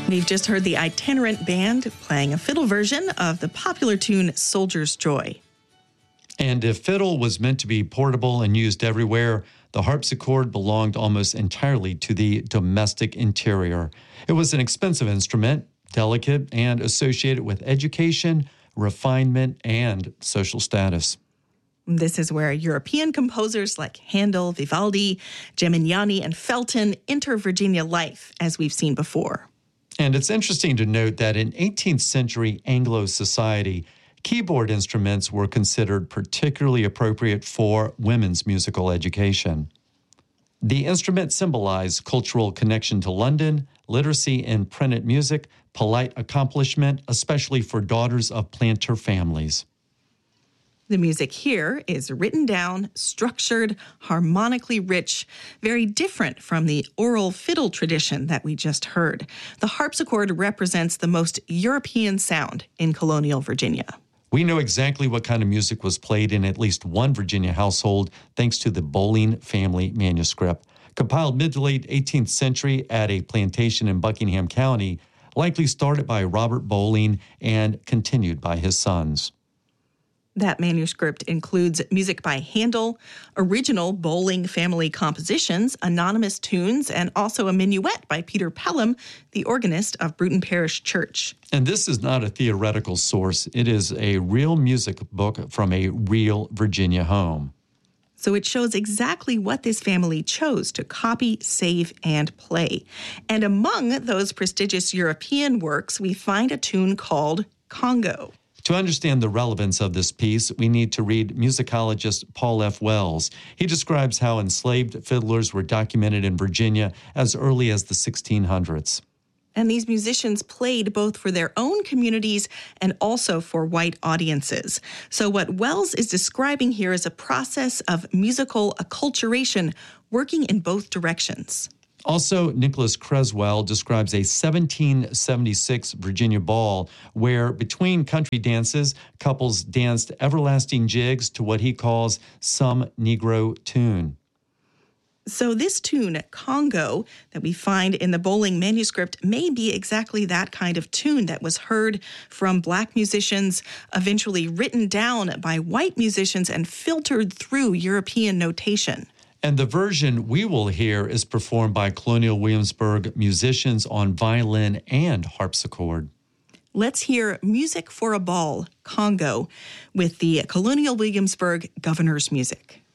We've just heard the Itinerant Band playing a fiddle version of the popular tune Soldier's Joy. And if fiddle was meant to be portable and used everywhere, the harpsichord belonged almost entirely to the domestic interior. It was an expensive instrument, delicate, and associated with education, refinement, and social status. This is where European composers like Handel, Vivaldi, Gemignani, and Felton enter Virginia life, as we've seen before. And it's interesting to note that in 18th century Anglo society, keyboard instruments were considered particularly appropriate for women's musical education. The instrument symbolized cultural connection to London, literacy in printed music, polite accomplishment, especially for daughters of planter families. The music here is written down, structured, harmonically rich, very different from the oral fiddle tradition that we just heard. The harpsichord represents the most European sound in colonial Virginia. We know exactly what kind of music was played in at least one Virginia household thanks to the Bowling family manuscript. Compiled mid to late 18th century at a plantation in Buckingham County, likely started by Robert Bowling and continued by his sons. That manuscript includes music by Handel, original Bowling family compositions, anonymous tunes, and also a minuet by Peter Pelham, the organist of Bruton Parish Church. And this is not a theoretical source. It is a real music book from a real Virginia home. So it shows exactly what this family chose to copy, save, and play. And among those prestigious European works, we find a tune called Congo. To understand the relevance of this piece, we need to read musicologist Paul F. Wells. He describes how enslaved fiddlers were documented in Virginia as early as the 1600s. And these musicians played both for their own communities and also for white audiences. So what Wells is describing here is a process of musical acculturation working in both directions. Also, Nicholas Creswell describes a 1776 Virginia ball where, between country dances, couples danced everlasting jigs to what he calls some Negro tune. So this tune, Congo, that we find in the Bowling manuscript may be exactly that kind of tune that was heard from Black musicians, eventually written down by white musicians and filtered through European notation. And the version we will hear is performed by Colonial Williamsburg musicians on violin and harpsichord. Let's hear Music for a Ball, Congo, with the Colonial Williamsburg Governor's Music.